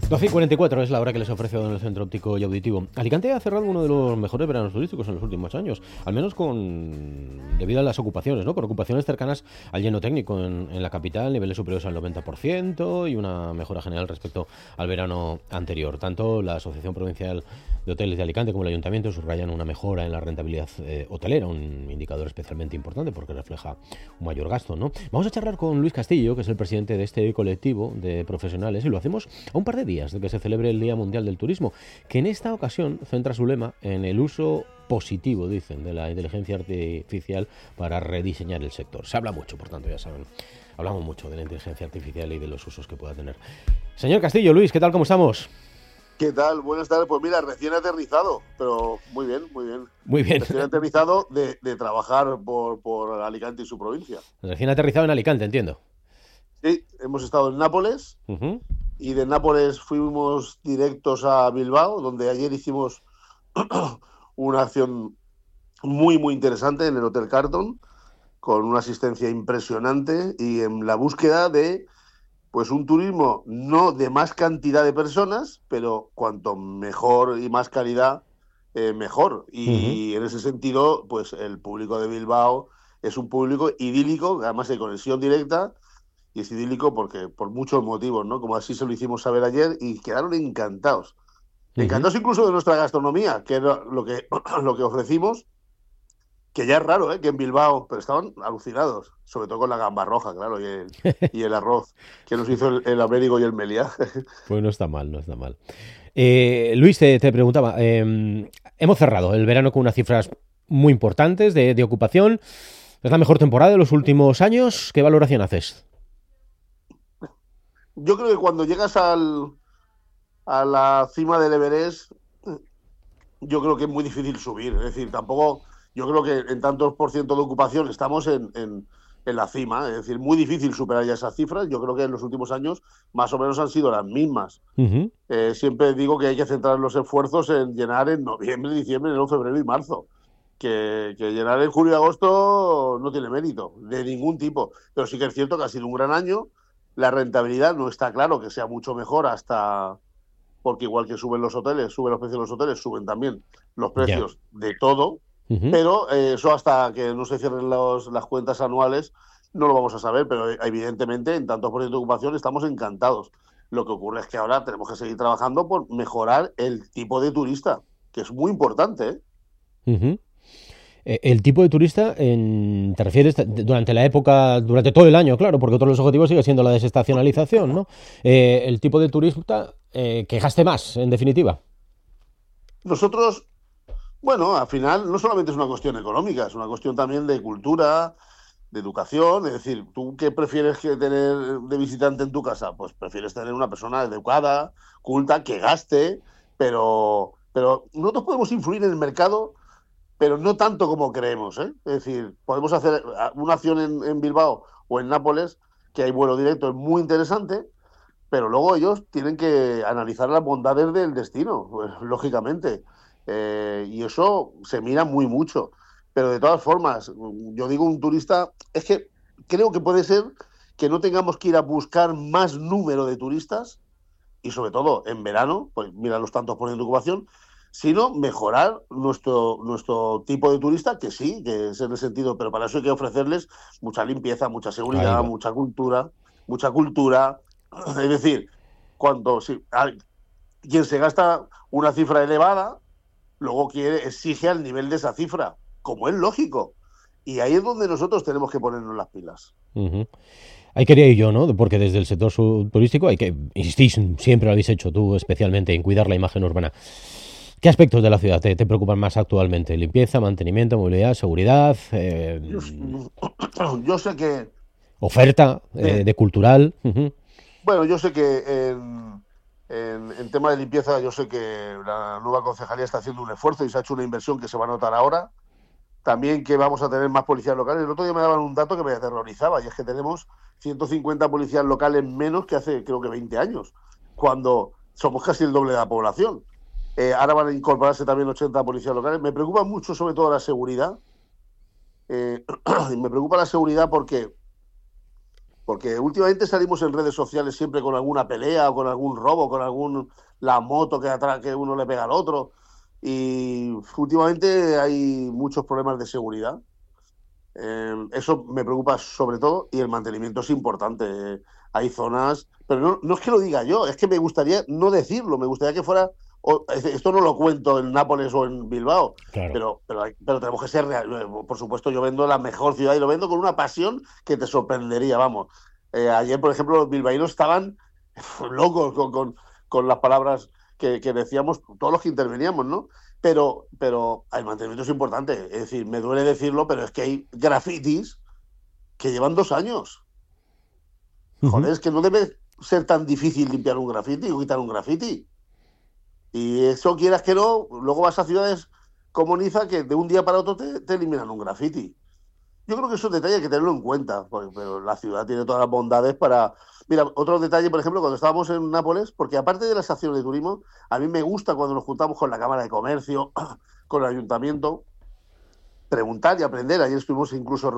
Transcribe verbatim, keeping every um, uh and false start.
doce y cuarenta y cuatro es la hora que les ofrece en el Centro Óptico y Auditivo. Alicante ha cerrado uno de los mejores veranos turísticos en los últimos años, al menos con debido a las ocupaciones, ¿no? Con ocupaciones cercanas al lleno técnico en, en la capital, niveles superiores al noventa por ciento y una mejora general respecto al verano anterior. Tanto la Asociación Provincial de Hoteles de Alicante como el Ayuntamiento subrayan una mejora en la rentabilidad eh, hotelera, un indicador especialmente importante porque refleja un mayor gasto, ¿no? Vamos a charlar con Luis Castillo, que es el presidente de este colectivo de profesionales, y lo hacemos a un par de días de que se celebre el Día Mundial del Turismo, que en esta ocasión centra su lema en el uso positivo, dicen, de la inteligencia artificial para rediseñar el sector. Se habla mucho, por tanto, ya saben, hablamos mucho de la inteligencia artificial y de los usos que pueda tener. Señor Castillo, Luis, ¿qué tal? ¿Cómo estamos? ¿Qué tal? Buenas tardes. Pues mira, recién aterrizado, pero muy bien, muy bien. Muy bien. Recién aterrizado de, de trabajar por, por Alicante y su provincia. Recién aterrizado en Alicante, entiendo. Sí, hemos estado en Nápoles. Uh-huh. Y de Nápoles fuimos directos a Bilbao, donde ayer hicimos una acción muy, muy interesante en el Hotel Carlton, con una asistencia impresionante y en la búsqueda de pues un turismo no de más cantidad de personas, pero cuanto mejor y más calidad, eh, mejor. Y uh-huh. en ese sentido, pues el público de Bilbao es un público idílico, además de conexión directa. Y es idílico porque por muchos motivos, ¿no? Como así se lo hicimos saber ayer y quedaron encantados. Uh-huh. Encantados incluso de nuestra gastronomía, que era lo que, lo que ofrecimos, que ya es raro, ¿eh? Que en Bilbao, pero estaban alucinados, sobre todo con la gamba roja, claro, y el, y el arroz que nos hizo el, el Américo y el Meliá. Pues no está mal, no está mal. Eh, Luis, te, te preguntaba, eh, hemos cerrado el verano con unas cifras muy importantes de, de ocupación. ¿Es la mejor temporada de los últimos años? ¿Qué valoración haces? Yo creo que cuando llegas al, a la cima del Everest, yo creo que es muy difícil subir. Es decir, tampoco, yo creo que en tantos por ciento de ocupación estamos en, en, en la cima. Es decir, muy difícil superar ya esas cifras. Yo creo que en los últimos años más o menos han sido las mismas. Uh-huh. Eh, siempre digo que hay que centrar los esfuerzos en llenar en noviembre, diciembre, enero, febrero y marzo. Que, que llenar en julio y agosto no tiene mérito, de ningún tipo. Pero sí que es cierto que ha sido un gran año. La rentabilidad no está claro que sea mucho mejor hasta porque igual que suben los hoteles, suben los precios de los hoteles, suben también los precios yeah. de todo, uh-huh. pero eh, eso hasta que no se cierren los, las cuentas anuales no lo vamos a saber, pero evidentemente en tantos por ciento de ocupación estamos encantados. Lo que ocurre es que ahora tenemos que seguir trabajando por mejorar el tipo de turista, que es muy importante, ¿eh? Uh-huh. El tipo de turista, en, ¿te refieres durante la época, durante todo el año, claro, porque otro de los objetivos sigue siendo la desestacionalización, ¿no? Eh, el tipo de turista eh, que gaste más, en definitiva. Nosotros, bueno, al final no solamente es una cuestión económica, es una cuestión también de cultura, de educación. Es decir, ¿tú qué prefieres que tener de visitante en tu casa? Pues prefieres tener una persona educada, culta, que gaste, pero, pero nosotros podemos influir en el mercado, pero no tanto como creemos, ¿eh? Es decir, podemos hacer una acción en, en Bilbao o en Nápoles, que hay vuelo directo, es muy interesante, pero luego ellos tienen que analizar las bondades del destino, pues, lógicamente. Eh, y eso se mira muy mucho. Pero de todas formas, yo digo un turista, es que creo que puede ser que no tengamos que ir a buscar más número de turistas, y sobre todo en verano, pues mira los tantos por ciento de ocupación, sino mejorar nuestro, nuestro tipo de turista, que sí, que es en el sentido, pero para eso hay que ofrecerles mucha limpieza, mucha seguridad, mucha cultura, mucha cultura. Es decir, cuando si, quien se gasta una cifra elevada, luego quiere, exige al nivel de esa cifra, como es lógico. Y ahí es donde nosotros tenemos que ponernos las pilas. Uh-huh. Ahí quería ir yo, ¿no? Porque desde el sector turístico hay que, insistís, siempre lo habéis hecho tú especialmente, en cuidar la imagen urbana. ¿Qué aspectos de la ciudad te, te preocupan más actualmente? ¿Limpieza, mantenimiento, movilidad, seguridad? Eh, yo, yo sé que... ¿Oferta eh, de cultural? Uh-huh. Bueno, yo sé que en, en, en tema de limpieza, yo sé que la nueva concejalía está haciendo un esfuerzo y se ha hecho una inversión que se va a notar ahora. También que vamos a tener más policías locales. El otro día me daban un dato que me aterrorizaba, y es que tenemos ciento cincuenta policías locales menos que hace, creo que veinte años, cuando somos casi el doble de la población. Eh, ahora van a incorporarse también ochenta policías locales. Me preocupa mucho sobre todo la seguridad. Eh, me preocupa la seguridad porque Porque últimamente salimos en redes sociales siempre con alguna pelea o con algún robo, con algún la moto que atrás que uno le pega al otro. Y últimamente hay muchos problemas de seguridad. Eh, eso me preocupa sobre todo y el mantenimiento es importante. Eh, hay zonas, pero no, no es que lo diga yo, es que me gustaría no decirlo, me gustaría que fuera, o, esto no lo cuento en Nápoles o en Bilbao, Claro. pero, pero, hay, pero tenemos que ser real. Por supuesto, yo vendo la mejor ciudad y lo vendo con una pasión que te sorprendería, vamos. Eh, ayer, por ejemplo, los bilbaínos estaban locos con, con, con las palabras que, que decíamos, todos los que interveníamos, ¿no? Pero, pero el mantenimiento es importante. Es decir, me duele decirlo, pero es que hay grafitis que llevan dos años. Joder, Uh-huh. es que no debe ser tan difícil limpiar un grafiti o quitar un grafiti. Y eso, quieras que no, luego vas a ciudades como Niza que de un día para otro te, te eliminan un grafiti. Yo creo que es un detalle hay que tenerlo en cuenta, porque, pero la ciudad tiene todas las bondades para... Mira, otro detalle, por ejemplo, cuando estábamos en Nápoles, porque aparte de las acciones de turismo, a mí me gusta cuando nos juntamos con la Cámara de Comercio, con el Ayuntamiento, preguntar y aprender. Ayer estuvimos incluso